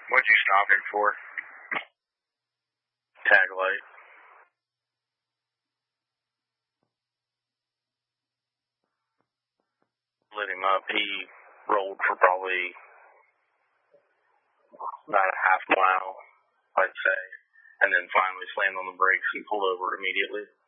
What'd you stop him for? Tag light. Lit him up. He rolled for probably about a half mile, I'd say, and then finally slammed on the brakes and pulled over immediately.